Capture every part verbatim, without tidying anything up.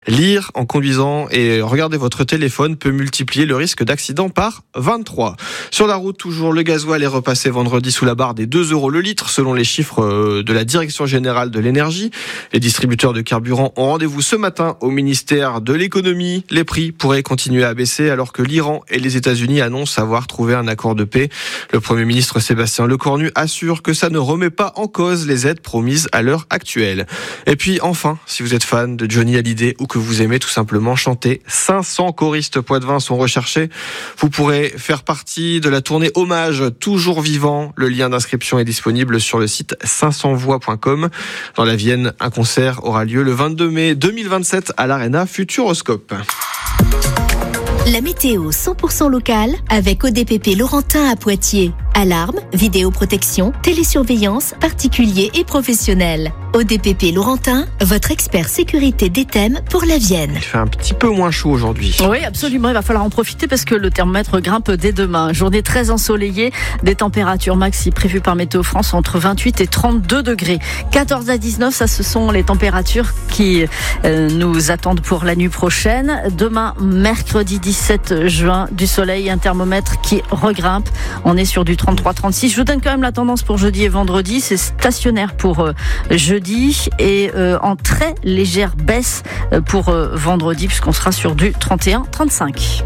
Lire en conduisant et regarder votre téléphone peut multiplier le risque d'accident par vingt-trois. Sur la route, toujours, le gasoil est repassé vendredi sous la barre des deux euros le litre, selon les chiffres de la Direction générale de l'énergie. Les distributeurs de carburant ont rendez-vous ce matin au ministère de l'économie. Les prix pourraient continuer à baisser alors que l'Iran et les États-Unis annoncent avoir trouvé un accord de paix. Le Premier ministre Sébastien Lecornu assure que ça ne remet pas en cause les aides promises à l'heure actuelle. Et puis enfin, si vous êtes fan de Johnny Hallyday ou que vous aimez tout simplement chanter, cinq cents choristes poitevins sont recherchés. Vous pourrez faire partie de la tournée Hommage Toujours Vivant. Le lien d'inscription est disponible sur le site cinq cents voix point com. Dans la Vienne, un concert aura lieu le vingt-deux mai deux mille vingt-sept à l'Arena Futuroscope. La météo cent pour cent locale avec O D P P Laurentin à Poitiers. Alarme, vidéoprotection, télésurveillance, particuliers et professionnels. O D P P Laurentin, votre expert sécurité des thèmes pour la Vienne. Il fait un petit peu moins chaud aujourd'hui. Oui, absolument. Il va falloir en profiter parce que le thermomètre grimpe dès demain. Journée très ensoleillée, des températures maxi prévues par Météo France entre vingt-huit et trente-deux degrés. quatorze à dix-neuf, ça ce sont les températures qui euh, nous attendent pour la nuit prochaine. Demain, mercredi dix-sept juin, du soleil, un thermomètre qui regrimpe. On est sur du trente-trois trente-six. Je vous donne quand même la tendance pour jeudi et vendredi. C'est stationnaire pour euh, jeudi et euh, en très légère baisse euh, pour euh, vendredi puisqu'on sera sur du trente et un trente-cinq.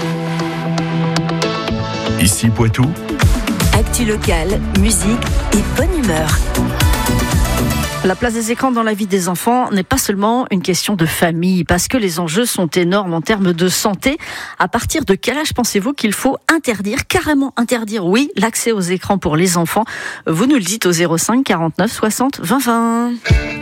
Ici Poitou. Actu locale, musique et bonne humeur. La place des écrans dans la vie des enfants n'est pas seulement une question de famille, parce que les enjeux sont énormes en termes de santé. À partir de quel âge pensez-vous qu'il faut interdire, carrément interdire, oui, l'accès aux écrans pour les enfants ? Vous nous le dites au zéro cinq quarante-neuf soixante vingt vingt.